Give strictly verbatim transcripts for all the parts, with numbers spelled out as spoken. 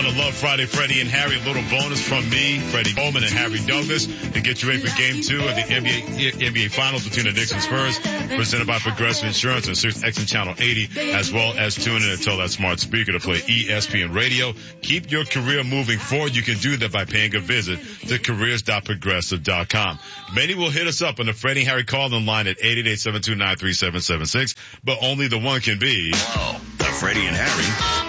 to Love Friday, Freddie and Harry. A little bonus from me, Freddie Coleman and Harry Douglas to get you ready for Game two of the N B A, N B A Finals between the Knicks and Spurs, presented by Progressive Insurance on Sirius X M Channel eighty, as well as tune in and tell that smart speaker to play E S P N Radio. Keep your career moving forward. You can do that by paying a visit to careers dot progressive dot com. Many will hit us up on the Freddie and Harry call-in line at eight eight eight, seven two nine, three seven seven six, but only the one can be the Freddie and Harry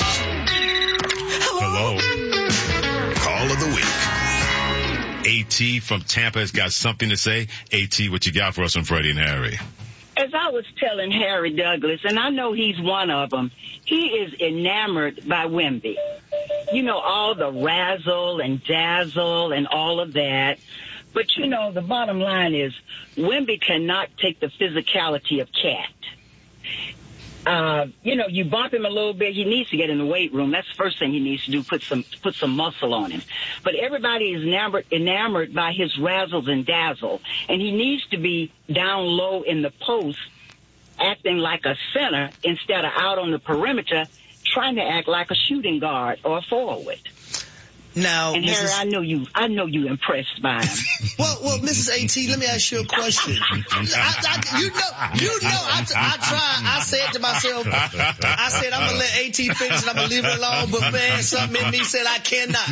Hello. Call of the Week. AT from Tampa has got something to say. AT, what you got for us on Freddie and Harry? As I was telling Harry Douglas, and I know he's one of them, he is enamored by Wemby. You know, all the razzle and dazzle and all of that. But, you know, the bottom line is Wemby cannot take the physicality of Cat. Uh, you know, you bump him a little bit, he needs to get in the weight room. That's the first thing he needs to do, put some put some muscle on him. But everybody is enamored, enamored by his razzles and dazzle. And he needs to be down low in the post, acting like a center instead of out on the perimeter, trying to act like a shooting guard or a forward. Now, and Harry, Missus I know you. I know you impressed by him. well, well, Missus A T, let me ask you a question. I, I, you know, you know, I, I try. I said to myself, I said I'm gonna let A T finish and I'm gonna leave it alone. But man, something in me said I cannot.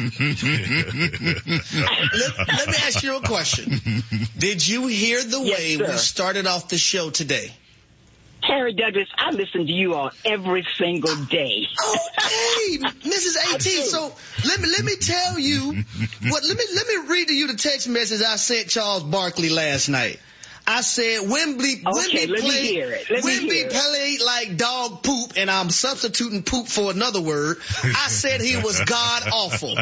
let, let me ask you a question. Did you hear the yes, way sir. we started off the show today? Harry Douglas, I listen to you all every single day. Okay, Missus A T. So let me let me tell you what. Let me let me read to you the text message I sent Charles Barkley last night. I said Wemby, okay, Wemby let played, me hear it. Let me Wemby hear it. played like dog poop, and I'm substituting poop for another word. I said he was god awful.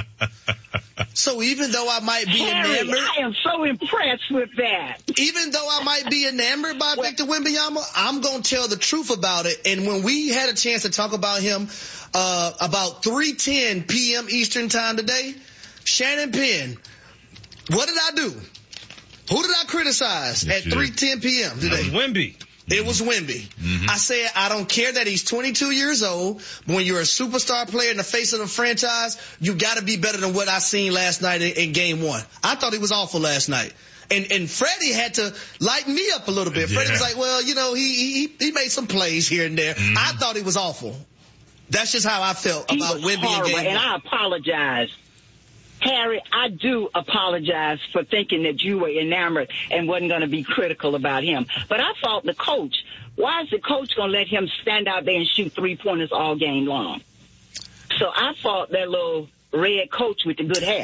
So even though I might be Harry, enamored, I am so impressed with that. Even though I might be enamored by well, Victor Wembanyama, I'm gonna tell the truth about it. And when we had a chance to talk about him, uh, about three ten p.m. Eastern time today, Shannon Penn, what did I do? Who did I criticize yes, at three ten p.m. today? It was Wemby. It was Wemby. Mm-hmm. I said, I don't care that he's twenty-two years old. But when you're a superstar player in the face of the franchise, you got to be better than what I seen last night in, in game one. I thought he was awful last night. And, and Freddie had to lighten me up a little bit. Yeah. Freddie was like, well, you know, he, he, he made some plays here and there. Mm-hmm. I thought he was awful. That's just how I felt he about Wemby in game one. And I apologize. Harry, I do apologize for thinking that you were enamored and wasn't going to be critical about him. But I fault the coach. Why is the coach going to let him stand out there and shoot three-pointers all game long? So I fault that little red coach with the good hair.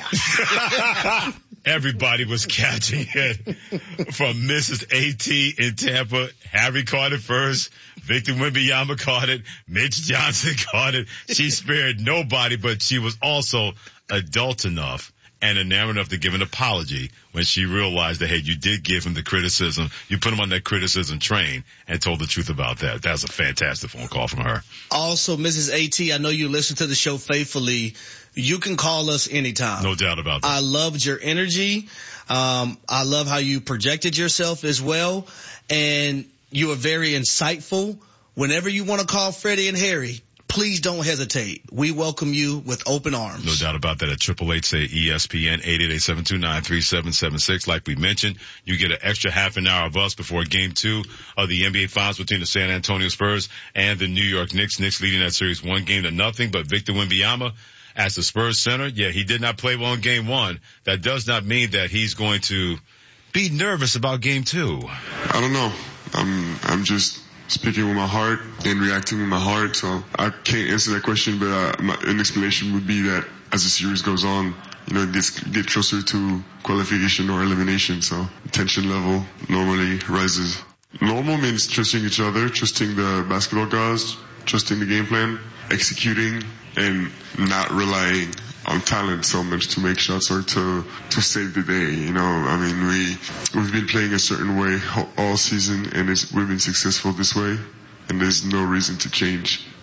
Everybody was catching it from Missus A T in Tampa. Harry caught it first. Victor Wembanyama caught it. Mitch Johnson caught it. She spared nobody, but she was also adult enough and enamored enough to give an apology when she realized that, hey, you did give him the criticism. You put him on that criticism train and told the truth about that. That was a fantastic phone call from her. Also, Missus A T, I know you listen to the show faithfully. You can call us anytime. No doubt about that. I loved your energy. Um, I love how you projected yourself as well. And you are very insightful. Whenever you want to call Freddie and Harry, please don't hesitate. We welcome you with open arms. No doubt about that. At triple eight say E S P N, eight eight eight, seven two nine, three seven seven six. Like we mentioned, you get an extra half an hour of us before game two of the N B A Finals between the San Antonio Spurs and the New York Knicks. Knicks leading that series one game to nothing, but Victor Wembanyama as the Spurs center, yeah, he did not play well in game one. That does not mean that he's going to be nervous about game two. I don't know. I'm, I'm just speaking with my heart and reacting with my heart, so I can't answer that question, but uh, my, an explanation would be that as the series goes on, you know, it gets get closer to qualification or elimination, so tension level normally rises. Normal means trusting each other, trusting the basketball gods, trusting the game plan, executing, and not relying on talent so much to make shots or to to save the day. You know, I mean, we we've been playing a certain way all season, and it's, we've been successful this way, and there's no reason to change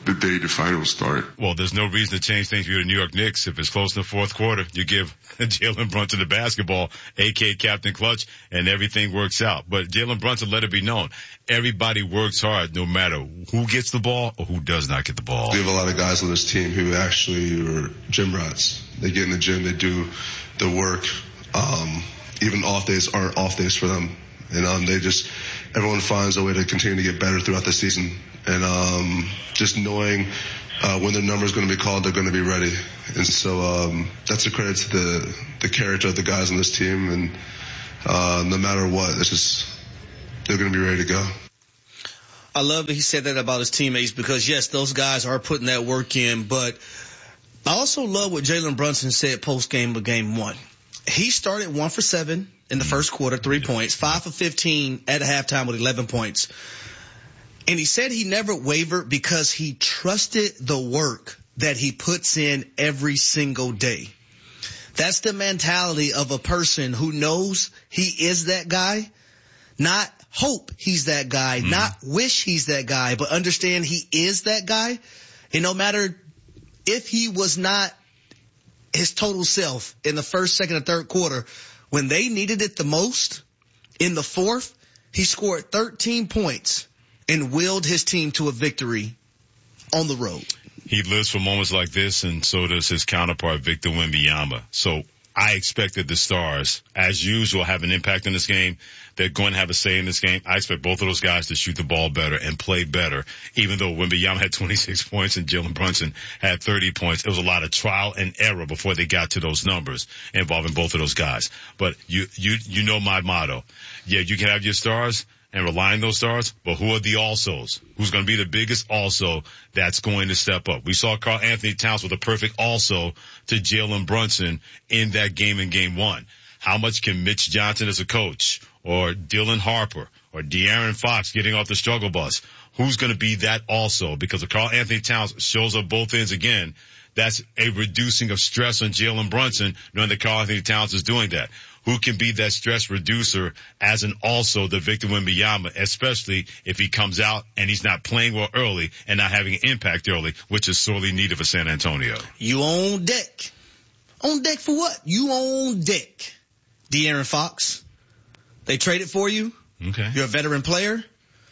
the day the finals start. Well, there's no reason to change things for you, the New York Knicks. If it's close in the fourth quarter, you give Jalen Brunson the basketball, a k a. Captain Clutch, and everything works out. But Jalen Brunson, let it be known, everybody works hard no matter who gets the ball or who does not get the ball. We have a lot of guys on this team who actually are gym rats. They get in the gym, they do the work. Um, even off days aren't off days for them. And um, they just, everyone finds a way to continue to get better throughout the season. And um, just knowing uh, when their number is going to be called, they're going to be ready. And so um, that's a credit to the the character of the guys on this team. And uh, no matter what, it's just they're going to be ready to go. I love that he said that about his teammates because, yes, those guys are putting that work in. But I also love what Jalen Brunson said post-game of game one. He started one for seven in the first quarter, three points, five for fifteen at halftime with eleven points. And he said he never wavered because he trusted the work that he puts in every single day. That's the mentality of a person who knows he is that guy, not hope he's that guy, mm. not wish he's that guy, but understand he is that guy. And no matter if he was not his total self in the first, second, or third quarter, when they needed it the most in the fourth, he scored thirteen points and willed his team to a victory on the road. He lives for moments like this, and so does his counterpart, Victor Wembanyama. So I expected the Stars, as usual, have an impact in this game. They're going to have a say in this game. I expect both of those guys to shoot the ball better and play better, even though Wembanyama had twenty-six points and Jalen Brunson had thirty points. It was a lot of trial and error before they got to those numbers involving both of those guys. But you, you, you know my motto. Yeah, you can have your stars and rely on those stars, but who are the alsos? Who's going to be the biggest also that's going to step up? We saw Karl Anthony Towns with a perfect also to Jalen Brunson in that game in game one. How much can Mitch Johnson as a coach or Dylan Harper or De'Aaron Fox getting off the struggle bus? Who's going to be that also? Because if Karl Anthony Towns shows up both ends again, that's a reducing of stress on Jalen Brunson, knowing that Karl Anthony Towns is doing that. Who can be that stress reducer as an also the Victor Wembanyama, especially if he comes out and he's not playing well early and not having an impact early, which is sorely needed for San Antonio. You on deck. On deck for what? You on deck. De'Aaron Fox. They traded for you. Okay. You're a veteran player.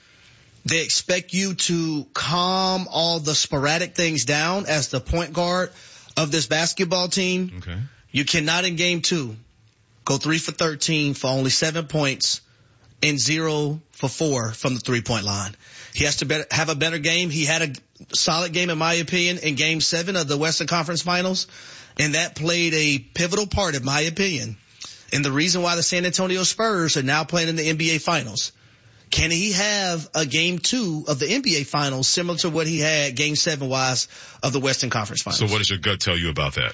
They expect you to calm all the sporadic things down as the point guard of this basketball team. Okay. You cannot in game two go three for thirteen for only seven points and zero for four from the three-point line. He has to better, have a better game. He had a solid game, in my opinion, in game seven of the Western Conference Finals, and that played a pivotal part, in my opinion, in the reason why the San Antonio Spurs are now playing in the N B A Finals. Can he have a game two of the N B A Finals similar to what he had game seven-wise of the Western Conference Finals? So what does your gut tell you about that?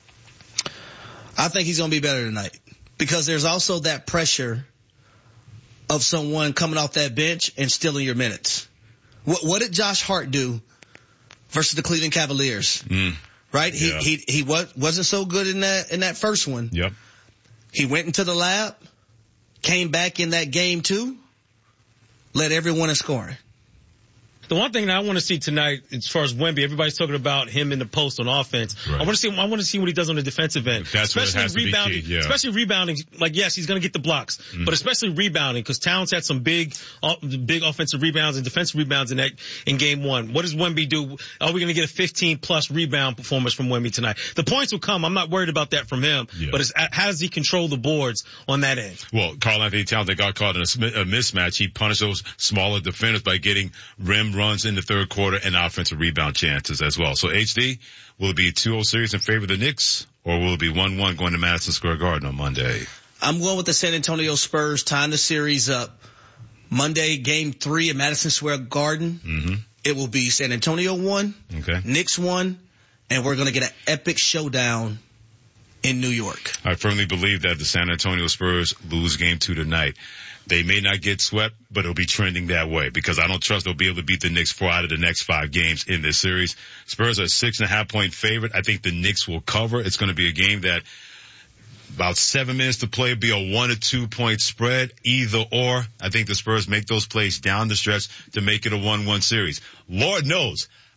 I think he's going to be better tonight because there's also that pressure of someone coming off that bench and stealing your minutes. What, what did Josh Hart do versus the Cleveland Cavaliers? Mm. Right? He, Yeah. he, he was, wasn't so good in that, in that first one. Yep. He went into the lab, came back in that game two, led everyone in scoring. The one thing that I want to see tonight, as far as Wemby, everybody's talking about him in the post on offense. Right. I want to see, I want to see what he does on the defensive end, That's what it especially has to be rebounding. key, yeah. Especially rebounding. Like, yes, he's going to get the blocks, Mm-hmm. but especially rebounding because Towns had some big, uh, big offensive rebounds and defensive rebounds in that in game one. What does Wemby do? Are we going to get a fifteen plus rebound performance from Wemby tonight? The points will come. I'm not worried about that from him, Yeah. but it's, how does he control the boards on that end? Well, Karl Anthony Towns, they got caught in a, sm- a mismatch. He punished those smaller defenders by getting rim runs in the third quarter and offensive rebound chances as well. So H D, will it be a two oh series in favor of the Knicks, or will it be one one going to Madison Square Garden on Monday? I'm going with the San Antonio Spurs tying the series up. Monday, game three at Madison Square Garden. Mm-hmm. It will be San Antonio one, Okay. Knicks one, and we're going to get an epic showdown in New York. I firmly believe that if the San Antonio Spurs lose game two tonight, they may not get swept, but it'll be trending that way because I don't trust they'll be able to beat the Knicks four out of the next five games in this series. Spurs are a six and a half point favorite. I think the Knicks will cover. It's going to be a game that about seven minutes to play, be a one or two point spread, either or. I think the Spurs make those plays down the stretch to make it a one one series. Lord knows,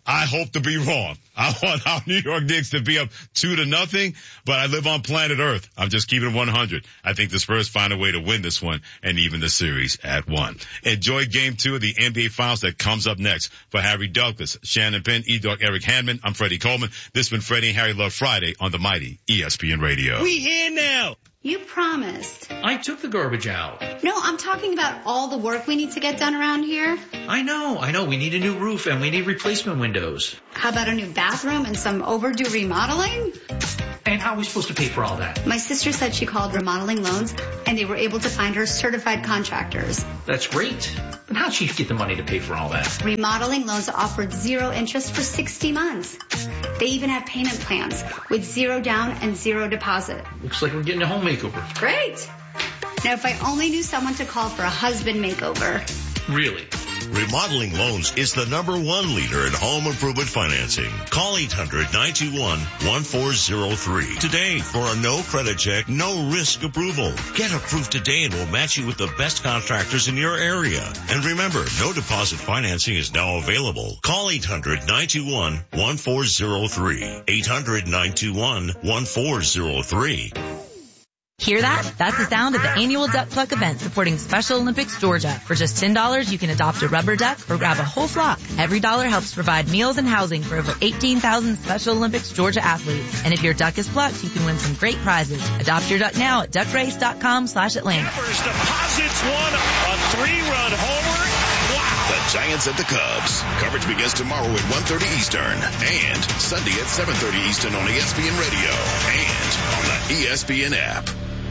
I hope to be wrong. I want our New York Knicks to be up two to nothing, but I live on planet Earth. I'm just keeping it one hundred. I think the Spurs find a way to win this one and even the series at one. Enjoy game two of the N B A Finals that comes up next. For Harry Douglas, Shannon Penn, E-Dog, Eric Hanman, I'm Freddie Coleman. This has been Freddie and Harry Love Friday on the mighty E S P N Radio. We here now. You promised. I took the garbage out. No, I'm talking about all the work we need to get done around here. I know, I know. We need a new roof and we need replacement windows. How about a new bathroom and some overdue remodeling? And how are we supposed to pay for all that? My sister said she called Remodeling Loans and they were able to find her certified contractors. That's great. But how'd she get the money to pay for all that? Remodeling Loans offered zero interest for sixty months. They even have payment plans with zero down and zero deposit. Looks like we're getting a home makeover. Great. Now, if I only knew someone to call for a husband makeover. Really? Remodeling Loans is the number one leader in home improvement financing. Call eight hundred, nine two one, one four zero three today for a no credit check, no risk approval. Get approved today and we'll match you with the best contractors in your area. And remember, no deposit financing is now available. Call eight hundred, nine two one, one four zero three. eight hundred, nine two one, one four zero three. Hear that? That's the sound of the annual Duck Pluck event supporting Special Olympics Georgia. For just ten dollars, you can adopt a rubber duck or grab a whole flock. Every dollar helps provide meals and housing for over eighteen thousand Special Olympics Georgia athletes. And if your duck is plucked, you can win some great prizes. Adopt your duck now at duck race dot com slash Atlanta. Devers deposits one, a three-run homer. Wow. The Giants at the Cubs. Coverage begins tomorrow at one thirty Eastern and Sunday at seven thirty Eastern on E S P N Radio and on the E S P N app.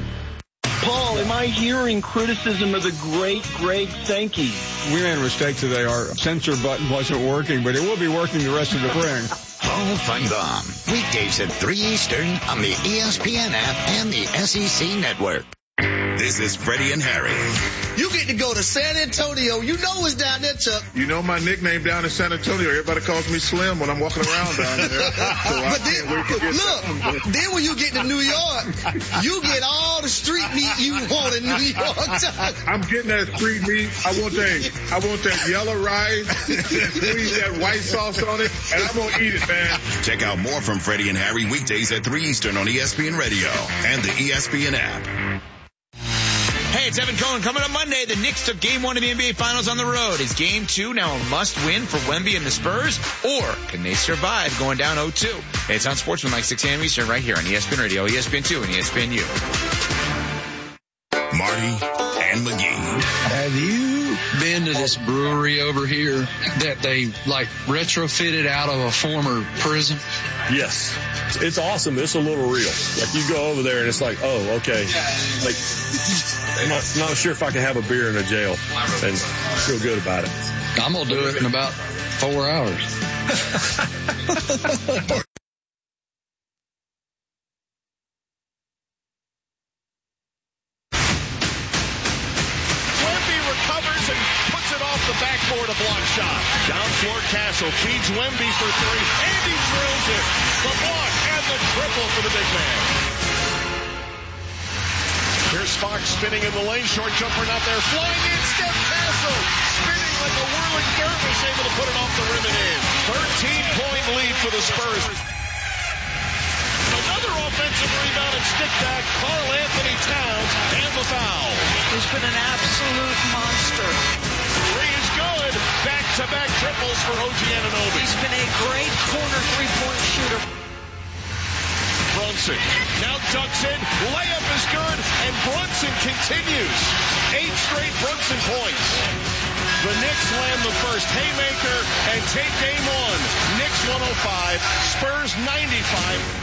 Paul, am I hearing criticism of the great Greg Sankey? We made a mistake today. Our censor button wasn't working, but it will be working the rest of the spring. Paul Feinbaum, weekdays at three Eastern on the E S P N app and the S E C network. This is Freddie and Harry. You get to go to San Antonio. You know it's down there, Chuck. You know my nickname down in San Antonio. Everybody calls me Slim when I'm walking around down there. So but then, look, then when you get to New York, you get all the street meat you want in New York, Chuck. I'm getting that street meat. I want that, I want that yellow rice, squeeze that white sauce on it, and I'm going to eat it, man. Check out more from Freddie and Harry weekdays at three Eastern on E S P N Radio and the E S P N app. Hey, it's Evan Cohen. Coming up Monday, the Knicks took game one of the N B A Finals on the road. Is game two now a must-win for Wemby and the Spurs? Or can they survive going down oh two? It's on Sportsman like six a.m. Eastern right here on E S P N Radio, E S P N two, and E S P N U. Marty and McGee. Have you been to this brewery over here that they like retrofitted out of a former prison? Yes. It's awesome. It's a little real. Like you go over there and it's like, oh, okay. Like I'm not, not sure if I can have a beer in a jail and feel good about it. I'm going to do it in about four hours. Backboard a block shot. Down floor Castle feeds Wemby for three, and he drills it. The block and the triple for the big man. Here's Fox spinning in the lane. Short jumper not there. Flying in. Steph Castle spinning like a whirling dervish, able to put it off the rim and in. thirteen-point lead for the Spurs. Another offensive rebound and stick back. Karl Anthony Towns and the foul. He's been an absolute monster. Three is good. Back-to-back triples for O G Anunoby. He's been a great corner three-point shooter. Brunson now ducks in. Layup is good, and Brunson continues. Eight straight Brunson points. The Knicks land the first haymaker and take game one. Knicks one oh five, Spurs ninety-five.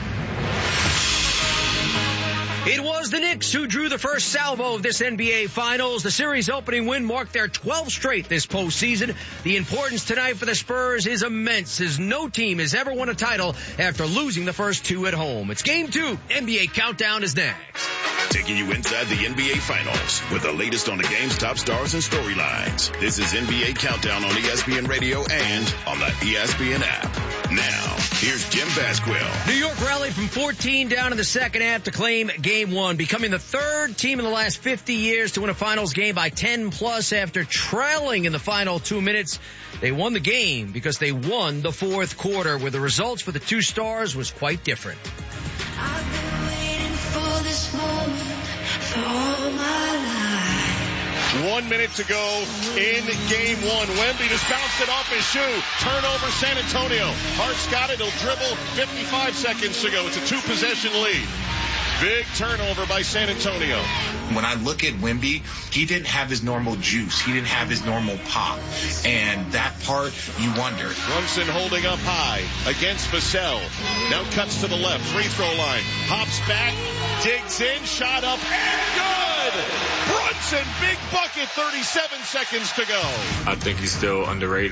It was the Knicks who drew the first salvo of this N B A Finals. The series opening win marked their twelfth straight this postseason. The importance tonight for the Spurs is immense, as no team has ever won a title after losing the first two at home. It's game two. N B A Countdown is next. Taking you inside the N B A Finals with the latest on the game's top stars and storylines. This is N B A Countdown on E S P N Radio and on the E S P N app. Now, here's Jim Basquill. New York rallied from fourteen down in the second half to claim game one, becoming the third team in the last fifty years to win a finals game by ten plus after trailing in the final two minutes. They won the game because they won the fourth quarter, where the results for the two stars was quite different. I've been waiting for this moment for all my life. One minute to go in game one. Wemby just bounced it off his shoe. Turnover, San Antonio. Hart's got it. He'll dribble. fifty-five seconds to go. It's a two-possession lead. Big turnover by San Antonio. When I look at Wemby, he didn't have his normal juice. He didn't have his normal pop. And that part, you wonder. Brunson holding up high against Vassell. Now cuts to the left. Free throw line. Hops back. Digs in. Shot up. And good! Brunson, big bucket. thirty-seven seconds to go. I think he's still underrated.